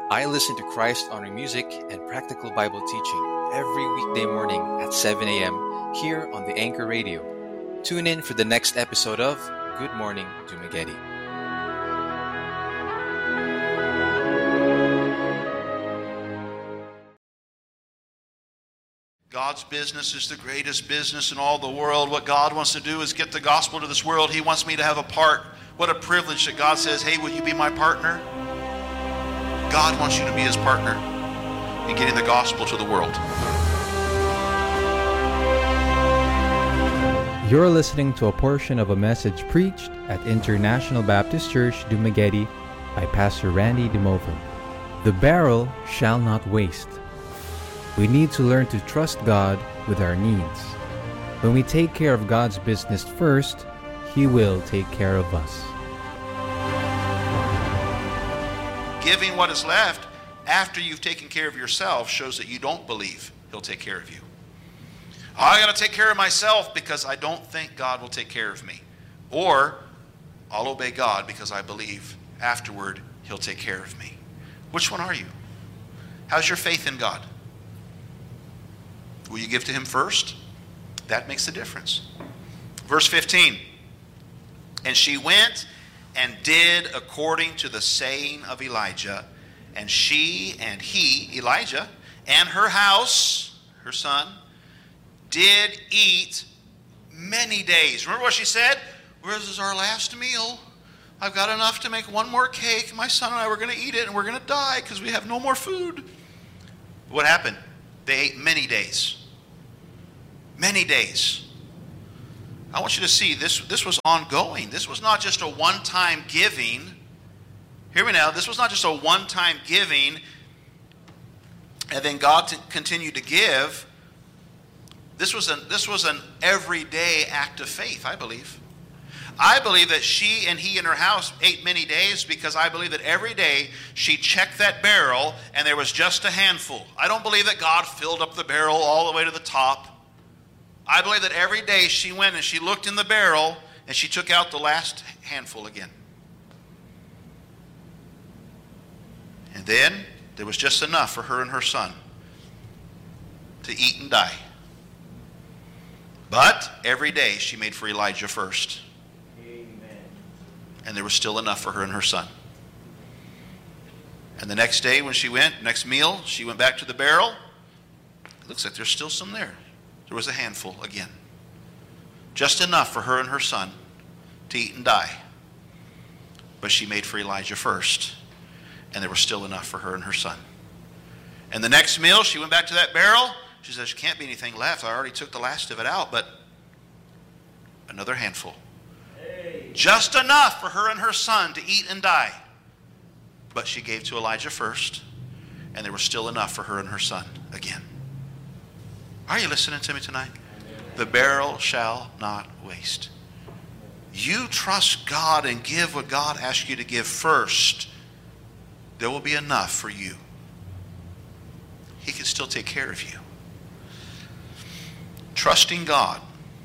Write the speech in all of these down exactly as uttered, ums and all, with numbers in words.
I listen to Christ honoring music and practical Bible teaching every weekday morning at seven a.m. here on the Anchor Radio. Tune in for the next episode of Good Morning Dumaguete. God's business is the greatest business in all the world. What God wants to do is get the gospel to this world. He wants me to have a part. What a privilege that God says, hey, will you be my partner? God wants you to be his partner in getting the gospel to the world. You're listening to a portion of a message preached at International Baptist Church, Dumaguete by Pastor Randy DeMovo. The barrel shall not waste. We need to learn to trust God with our needs. When we take care of God's business first, He will take care of us. Giving what is left after you've taken care of yourself shows that you don't believe He'll take care of you. Oh, I got to take care of myself because I don't think God will take care of me. Or I'll obey God because I believe afterward He'll take care of me. Which one are you? How's your faith in God? Will you give to Him first? That makes the difference. Verse fifteen. And she went and did according to the saying of Elijah. And she and he, Elijah, and her house, her son, did eat many days. Remember what she said? This is our last meal. I've got enough to make one more cake. My son and I were going to eat it and we're going to die because we have no more food. What happened? They ate many days. Many days. I want you to see this, this was ongoing. This was not just a one-time giving. Hear me now. This was not just a one-time giving and then God to continued to give. This was, an, this was an everyday act of faith, I believe. I believe that she and he in her house ate many days because I believe that every day she checked that barrel and there was just a handful. I don't believe that God filled up the barrel all the way to the top. I believe that every day she went and she looked in the barrel and she took out the last handful again. And then there was just enough for her and her son to eat and die. But every day she made for Elijah first. Amen. And there was still enough for her and her son. And the next day when she went, next meal, she went back to the barrel. It looks like there's still some there. There was a handful again. Just enough for her and her son to eat and die. But she made for Elijah first. And there was still enough for her and her son. And the next meal, she went back to that barrel. She says, there can't be anything left. I already took the last of it out, but another handful. Hey. Just enough for her and her son to eat and die. But she gave to Elijah first, and there was still enough for her and her son again. Are you listening to me tonight? Amen. The barrel shall not waste. You trust God and give what God asks you to give first. There will be enough for you. He can still take care of you. Trusting God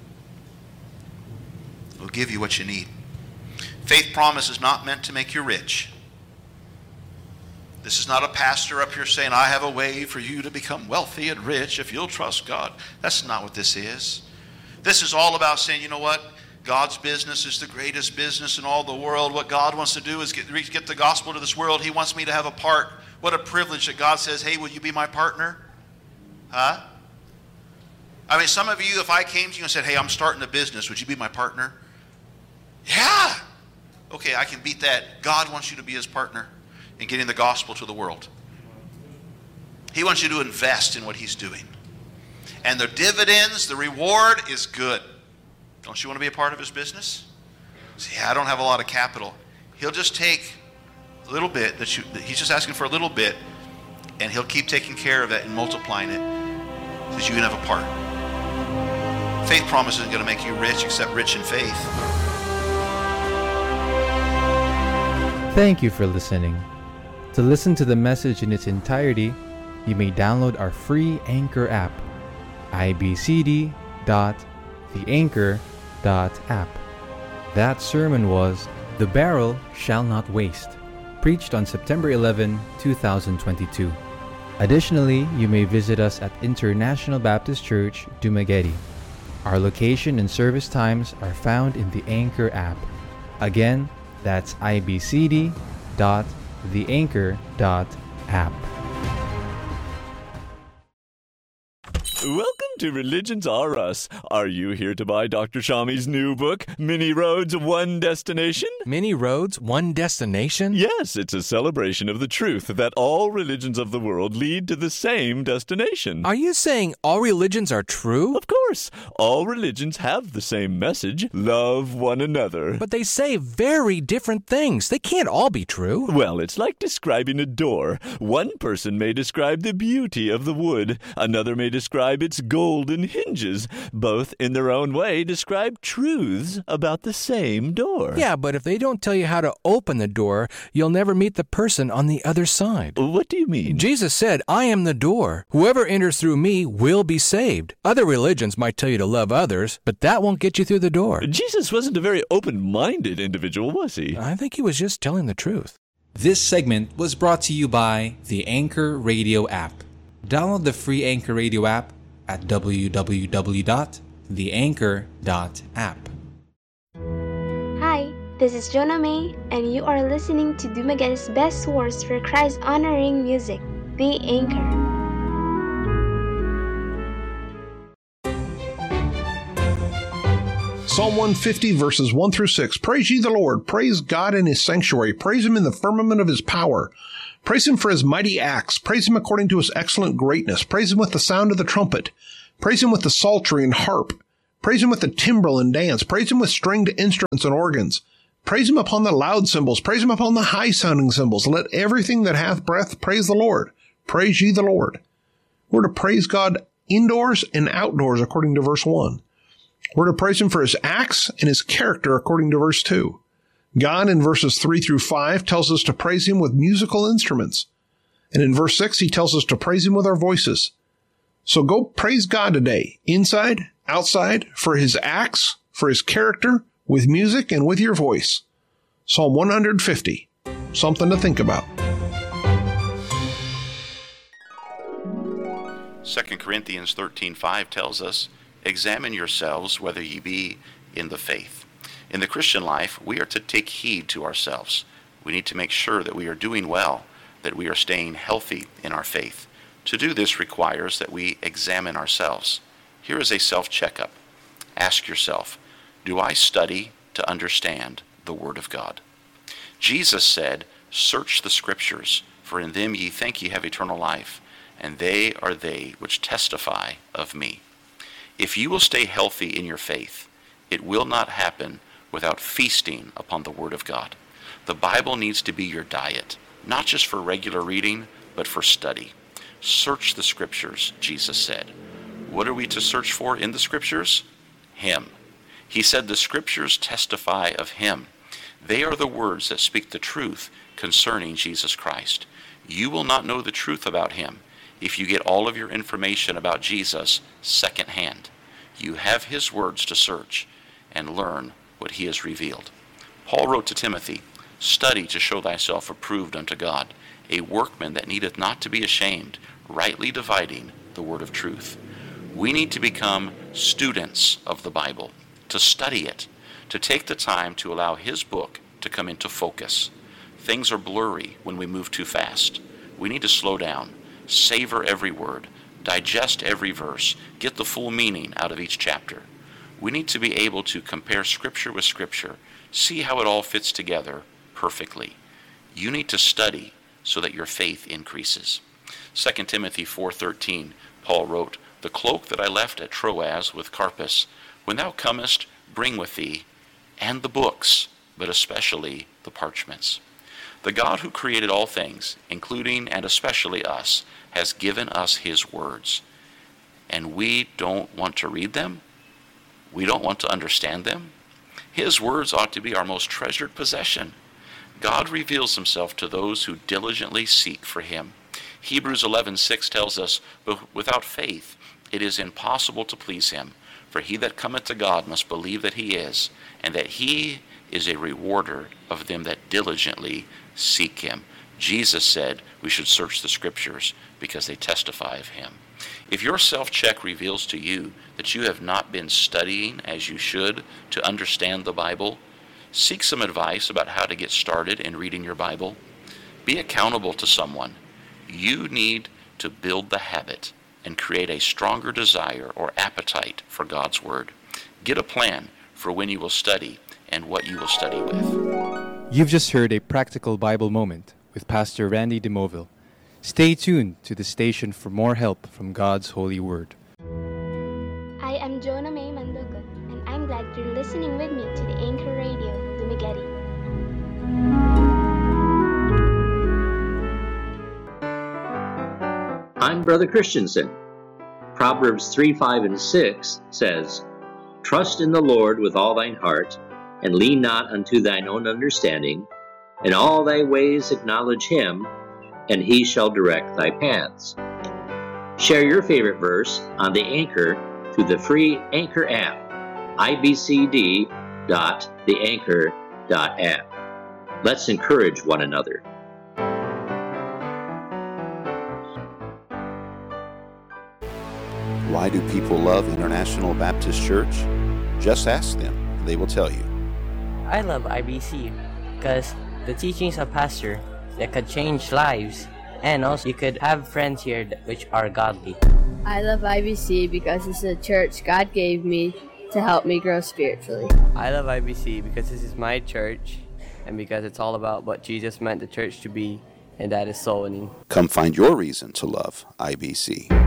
will give you what you need. Faith promise is not meant to make you rich. This is not a pastor up here saying, I have a way for you to become wealthy and rich if you'll trust God. That's not what this is. This is all about saying, you know what? God's business is the greatest business in all the world. What God wants to do is get, get the gospel to this world. He wants me to have a part. What a privilege that God says, hey, will you be my partner? Huh? I mean, some of you, if I came to you and said, hey, I'm starting a business, would you be my partner? Yeah. Okay, I can beat that. God wants you to be his partner in getting the gospel to the world. He wants you to invest in what he's doing. And the dividends, the reward is good. Don't you want to be a part of his business? See, I don't have a lot of capital. He'll just take a little bit, that you, he's just asking for a little bit, and he'll keep taking care of it and multiplying it so that you can have a part. Faith promise isn't going to make you rich except rich in faith. Thank you for listening. To listen to the message in its entirety, you may download our free Anchor app, i b c d dot the anchor dot app. That sermon was The Barrel Shall Not Waste. preached on September eleventh, two thousand twenty-two. Additionally, you may visit us at International Baptist Church, Dumaguete. Our location and service times are found in the Anchor app. Again, that's i b c d dot the anchor dot app. Welcome to Religions Are Us. Are you here to buy Doctor Shami's new book, Many Roads, One Destination? Many Roads, One Destination? Yes, it's a celebration of the truth that all religions of the world lead to the same destination. Are you saying all religions are true? Of course. All religions have the same message, love one another. But they say very different things. They can't all be true. Well, it's like describing a door. One person may describe the beauty of the wood. Another may describe its golden hinges. Both, in their own way, describe truths about the same door. Yeah, but if they don't tell you how to open the door, you'll never meet the person on the other side. What do you mean? Jesus said, I am the door. Whoever enters through me will be saved. Other religions might tell you to love others, but that won't get you through the door. Jesus wasn't a very open-minded individual, was he? I think he was just telling the truth. This segment was brought to you by the Anchor Radio app. Download the free Anchor Radio app at w w w dot the anchor dot app. Hi, this is Jonah May, and you are listening to Dumaguete's best source for Christ-honoring music, The Anchor. Psalm one fifty, verses one through six. Praise ye the Lord. Praise God in his sanctuary. Praise him in the firmament of his power. Praise him for his mighty acts. Praise him according to his excellent greatness. Praise him with the sound of the trumpet. Praise him with the psaltery and harp. Praise him with the timbrel and dance. Praise him with stringed instruments and organs. Praise him upon the loud cymbals. Praise him upon the high-sounding cymbals. Let everything that hath breath praise the Lord. Praise ye the Lord. We're to praise God indoors and outdoors, according to verse one. We're to praise him for his acts and his character, according to verse two. God, in verses three through five, tells us to praise him with musical instruments. And in verse six, he tells us to praise him with our voices. So go praise God today, inside, outside, for his acts, for his character, with music and with your voice. Psalm one fifty. Something to think about. Second Corinthians thirteen five tells us, examine yourselves whether ye be in the faith. In the Christian life, we are to take heed to ourselves. We need to make sure that we are doing well, that we are staying healthy in our faith. To do this requires that we examine ourselves. Here is a self-checkup. Ask yourself, do I study to understand the Word of God? Jesus said, search the Scriptures, for in them ye think ye have eternal life, and they are they which testify of me. If you will stay healthy in your faith, it will not happen without feasting upon the Word of God. The Bible needs to be your diet, not just for regular reading, but for study. Search the Scriptures, Jesus said. What are we to search for in the Scriptures? Him. He said the Scriptures testify of him. They are the words that speak the truth concerning Jesus Christ. You will not know the truth about him if you get all of your information about Jesus secondhand. You have his words to search and learn what he has revealed. Paul wrote to Timothy, study to show thyself approved unto God, a workman that needeth not to be ashamed, rightly dividing the word of truth. We need to become students of the Bible, to study it, to take the time to allow his book to come into focus. Things are blurry when we move too fast. We need to slow down, savor every word, digest every verse, get the full meaning out of each chapter. We need to be able to compare Scripture with Scripture, see how it all fits together perfectly. You need to study so that your faith increases. Second Timothy four thirteen, Paul wrote, the cloak that I left at Troas with Carpus, when thou comest, bring with thee, and the books, but especially the parchments. The God who created all things, including and especially us, has given us his words. And we don't want to read them? We don't want to understand them? His words ought to be our most treasured possession. God reveals himself to those who diligently seek for him. Hebrews eleven six tells us, but without faith it is impossible to please him. For he that cometh to God must believe that he is, and that he is a rewarder of them that diligently seek him. Jesus said we should search the scriptures because they testify of him. If your self-check reveals to you that you have not been studying as you should to understand the Bible, seek some advice about how to get started in reading your Bible. Be accountable to someone. You need to build the habit and create a stronger desire or appetite for God's Word. Get a plan for when you will study and what you will study with. You've just heard a practical Bible moment with Pastor Randy DeMoville. Stay tuned to the station for more help from God's holy word. I am Jonah May Mandugot, and I'm glad you're listening with me to the Anchor Radio, Dumaguete. I'm Brother Christensen. Proverbs three, five, and six says, Trust in the Lord with all thine heart, and lean not unto thine own understanding. In all thy ways acknowledge him, and he shall direct thy paths. Share your favorite verse on the Anchor through the free Anchor app, I B C D dot the anchor dot app. Let's encourage one another. Why do people love International Baptist Church? Just ask them. They will tell you. I love I B C because the teachings of pastor that could change lives, and also you could have friends here which are godly. I love I B C because it's a church God gave me to help me grow spiritually. I love I B C because this is my church and because it's all about what Jesus meant the church to be, and that is soul winning. Come find your reason to love I B C.